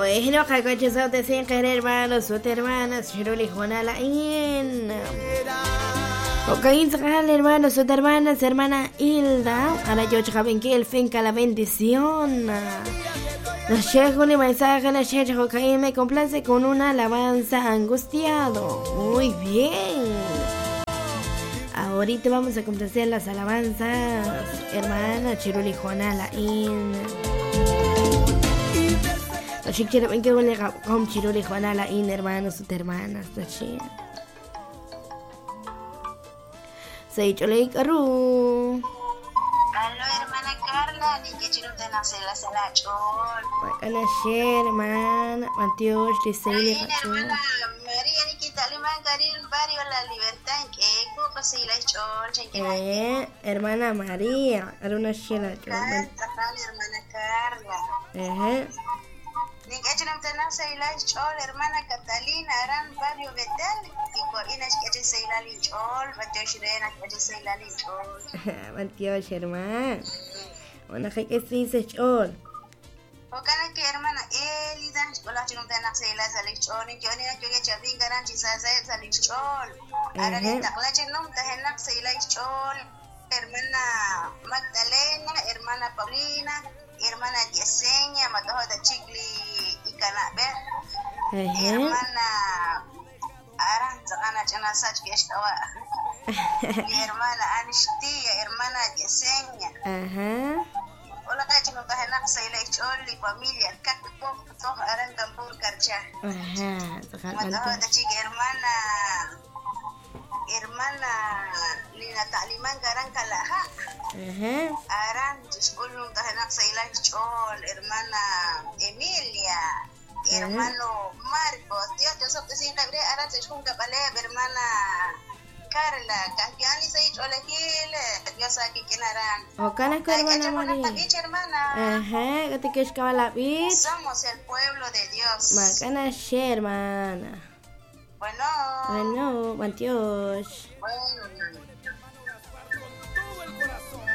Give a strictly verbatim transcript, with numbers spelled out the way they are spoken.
Bueno, jacochizao te sin querer, hermanos, su hermana, Shiruli Juanala, in. Cocaín Sahal, hermano, su hermana, su hermana Hilda. Ahora yo chaben que el finca la bendición. Nos llega un mensaje, la checha Cocaín me complace con una alabanza angustiado. Muy bien. Ahorita vamos a complacer las alabanzas, hermana Chiruli Juanala in. Así que ven que huele con Chiruli Juanala in, hermanos, sus hermanas, así. Soy Chole Caru. Aló, hermana Carla, ni que chino te nace la sala chol. Bacana ayer, hermana, Mateos, Lisey, hermana María, ni que tal man el barrio La Libertad, en que copa se la chol, eh, hermana María, era una chela chol. Hermana Carla. Eh. Ni que chino te nace la chol, hermana Catalina, eran barrio Betel, y por ina que se la chol, Mateo Shirena que se la chol. Mateos, hermana. Una que sí se chol. Okana ke hermana Elida, sekolah chino te nace la sala chol, ni que ni que que chabin garan chisa se sala chol. Ahora ni takla chino te henak se la chol. Hermana Magdalena, hermana Paulina, hermana Yesenia, mataho de Chigli y Canabe. Hermana Aran, Zagana Chana Sach, que estaba. Mi hermana Anishtia, hermana Yesenia. Ajá. Hola, cacho, no te henak se la chol y familia, Kakpo, toh Aran Gambur Karcha. Ajá. Mataho de Chigli, hermana. Hermana Lina Taliman Garan Kalaha. Uh-huh. Aran Juskulun Tahanak Sailan Chol, hermana Emilia, uh-huh. Hermano Marcos, Dios te sopte sin cabre, Aran Sejun Kapale, hermana Carla, Kafiani Sai Chol Hile, Dios aquí quienaran. O kana ko hermana María. Hermana. Ajá, que te quieres cabala bit. Somos el pueblo de Dios. Macana she, hermana. Bueno. Bueno, Mateos. Bueno.